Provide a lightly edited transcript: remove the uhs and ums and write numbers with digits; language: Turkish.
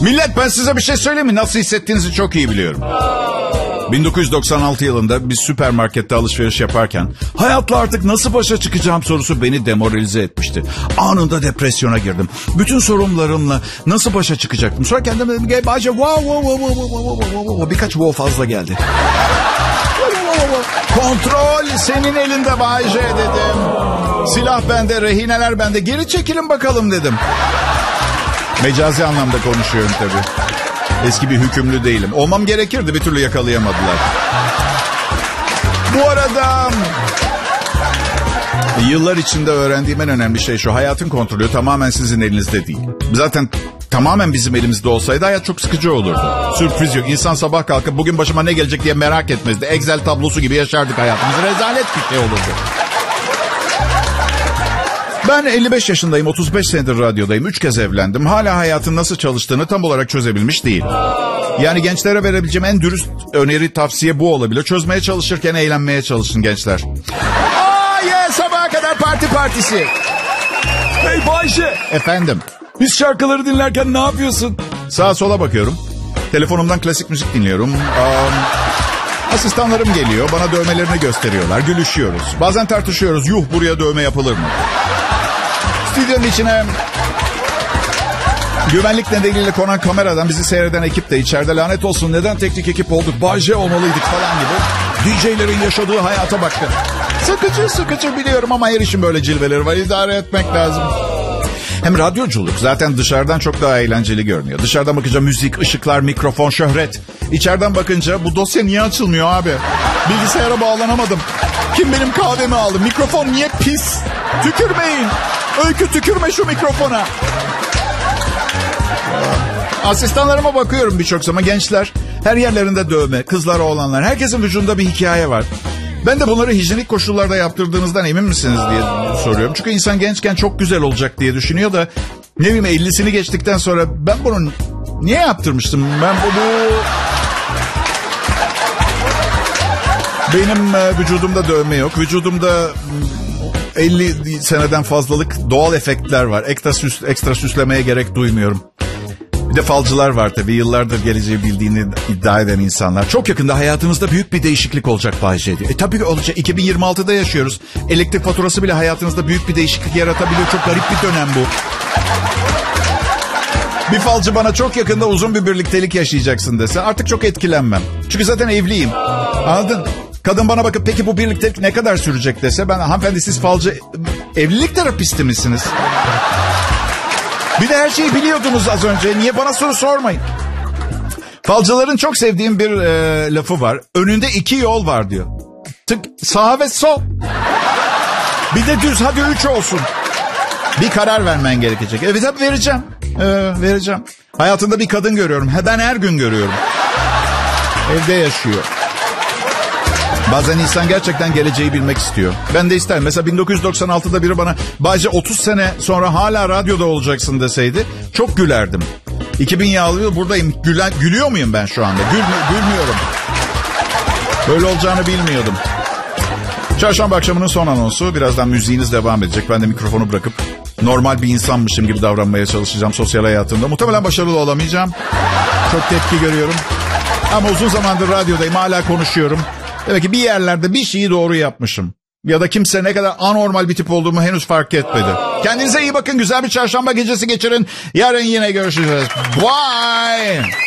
Millet, ben size bir şey söyleyeyim mi? Nasıl hissettiğinizi çok iyi biliyorum. 1996 yılında bir süpermarkette alışveriş yaparken hayatla artık nasıl başa çıkacağım sorusu beni demoralize etmişti. Anında depresyona girdim. Bütün sorunlarımla nasıl başa çıkacaktım? Sonra kendime dedim ki Bayce birkaç wow fazla geldi. Kontrol senin elinde Bayce dedim. Silah bende, rehineler bende. Geri çekilin bakalım dedim. Mecazi anlamda konuşuyorum tabii. Eski bir hükümlü değilim. Olmam gerekirdi, bir türlü yakalayamadılar. Bu arada yıllar içinde öğrendiğim en önemli şey şu: hayatın kontrolü tamamen sizin elinizde değil. Zaten tamamen bizim elimizde olsaydı hayat çok sıkıcı olurdu. Sürpriz yok. İnsan sabah kalkıp bugün başıma ne gelecek diye merak etmezdi. Excel tablosu gibi yaşardık hayatımızı. Rezalet bir şey olurdu. Ben 55 yaşındayım, 35 senedir radyodayım, 3 kez evlendim. Hala hayatın nasıl çalıştığını tam olarak çözebilmiş değil. Yani gençlere verebileceğim en dürüst öneri, tavsiye bu olabilir. Çözmeye çalışırken eğlenmeye çalışın gençler. Sabaha kadar partisi. Hey Bayşe. Efendim? Biz şarkıları dinlerken ne yapıyorsun? Sağa sola bakıyorum. Telefonumdan klasik müzik dinliyorum. Asistanlarım geliyor, bana dövmelerini gösteriyorlar, gülüşüyoruz. Bazen tartışıyoruz, yuh buraya dövme yapılır mı? Stüdyonun içine güvenlik nedeniyle konan kameradan bizi seyreden ekip de içeride lanet olsun neden teknik ekip olduk, Bayce olmalıydık falan gibi DJ'lerin yaşadığı hayata baktı. Sıkıcı biliyorum ama her işin böyle cilveleri var, idare etmek lazım. Hem radyoculuk zaten dışarıdan çok daha eğlenceli görünüyor. Dışarıdan bakınca müzik, ışıklar, mikrofon, şöhret. İçeriden bakınca bu dosya niye açılmıyor abi? Bilgisayara bağlanamadım. Kim benim kahvemi aldı? Mikrofon niye pis? Tükürmeyin. Öykü tükürme şu mikrofona. Asistanlarıma bakıyorum birçok zaman. Gençler, her yerlerinde dövme, kızlar, oğlanlar. Herkesin vücudunda bir hikaye var. Ben de bunları hijyenik koşullarda yaptırdığınızdan emin misiniz diye soruyorum. Çünkü insan gençken çok güzel olacak diye düşünüyor da ne bileyim 50'sini geçtikten sonra ben bunu niye yaptırmıştım? Benim vücudumda dövme yok. Vücudumda 50 seneden fazlalık doğal efektler var. Ekstra süslemeye gerek duymuyorum. Bir de falcılar var tabii. Yıllardır geleceği bildiğini iddia eden insanlar. Çok yakında hayatınızda büyük bir değişiklik olacak Bayce diyor. Tabii olacak. 2026'da yaşıyoruz. Elektrik faturası bile hayatınızda büyük bir değişiklik yaratabiliyor. Çok garip bir dönem bu. Bir falcı bana çok yakında uzun bir birliktelik yaşayacaksın dese artık çok etkilenmem. Çünkü zaten evliyim. Anladın? Kadın bana bakıp peki bu birliktelik ne kadar sürecek dese ben hanımefendi siz falcı evlilik terapisti misiniz? Bir de her şeyi biliyordunuz az önce. Niye bana soru sormayın? Falcıların çok sevdiğim bir lafı var. Önünde 2 yol var diyor. Tık sağ ve sol. Bir de düz, hadi 3 olsun. Bir karar vermen gerekecek. Evet tabii vereceğim. Hayatında bir kadın görüyorum. Ben her gün görüyorum. Evde yaşıyor. Bazen insan gerçekten geleceği bilmek istiyor. Ben de isterim. Mesela 1996'da biri bana Bayce 30 sene sonra hala radyoda olacaksın deseydi çok gülerdim. 2000 yılı buradayım. Gülüyor muyum ben şu anda? Gülmüyorum. Böyle olacağını bilmiyordum. Çarşamba akşamının son anonsu. Birazdan müziğiniz devam edecek. Ben de mikrofonu bırakıp normal bir insanmışım gibi davranmaya çalışacağım sosyal hayatımda. Muhtemelen başarılı olamayacağım. Çok tepki görüyorum. Ama uzun zamandır radyodayım. Hala konuşuyorum. Demek ki bir yerlerde bir şeyi doğru yapmışım. Ya da kimse ne kadar anormal bir tip olduğumu henüz fark etmedi. Kendinize iyi bakın. Güzel bir çarşamba gecesi geçirin. Yarın yine görüşeceğiz. Bye.